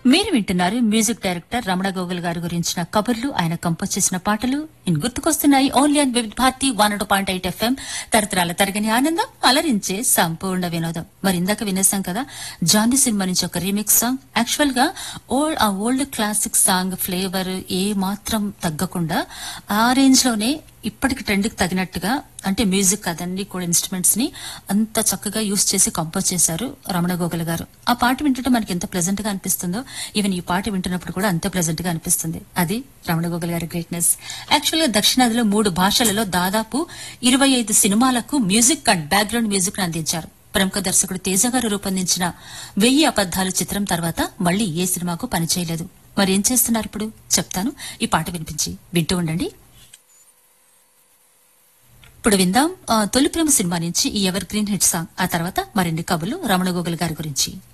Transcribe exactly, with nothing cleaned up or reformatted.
మీరు వింటున్నారు music director Ramana గోగుల్ గారి గురించిన కబుర్లు, ఆయన కంపోజ్ చేసిన పాటలు ఇన్ గుర్తుకొస్తున్నాయి. ఓన్లీ అండ్ వివిధ Bharati one two point eight FM తరతరాల తరగని ఆనందం, అలరించే సంపూర్ణ వినోదం. మరి ఇందాక వినేసాం కదా జానీ సినిమా నుంచి ఒక రీమిక్స్ సాంగ్. యాక్చువల్ గా ఓల్డ్ ఆ ఓల్డ్ క్లాసిక్ సాంగ్ ఫ్లేవర్ ఏ మాత్రం తగ్గకుండా ఆ రేంజ్ లోనే ఇప్పటికి ట్రెండ్ కి తగినట్టుగా, అంటే మ్యూజిక్ అదన్నీ కూడా ఇన్స్ట్రుమెంట్స్ ని అంత చక్కగా యూజ్ చేసి కంపోజ్ చేశారు రమణ గోగుల్ గారు. ఆ పాట వింటుంటే మనకి ఎంత ప్లెజెంట్ గా అనిపిస్తుందో, ఈవెన్ ఈ పాట వింటున్నప్పుడు కూడా అంతే ప్లెజెంట్ గా అనిపిస్తుంది. అది రమణ గోగుల్ గారి గ్రేట్నెస్. యాక్చువల్ గా దక్షిణాదిలో మూడు భాషలలో దాదాపు ఇరవై ఐదు సినిమాలకు మ్యూజిక్ అండ్ బ్యాక్గ్రౌండ్ మ్యూజిక్ ను అందించారు. ప్రముఖ దర్శకుడు తేజ గారు రూపొందించిన వెయ్యి అబద్దాలు చిత్రం తర్వాత మళ్లీ ఏ సినిమాకు పనిచేయలేదు. మరి ఏం చేస్తున్నారు ఇప్పుడు చెప్తాను, ఈ పాట వినిపించి వింటూ ఉండండి. ఇప్పుడు విందాం తొలి ప్రేమ సినిమా నుంచి ఈ ఎవర్ గ్రీన్ హిట్ సాంగ్. ఆ తర్వాత మరిన్ని కబుర్లు రమణ గోగుల్ గారి గురించి.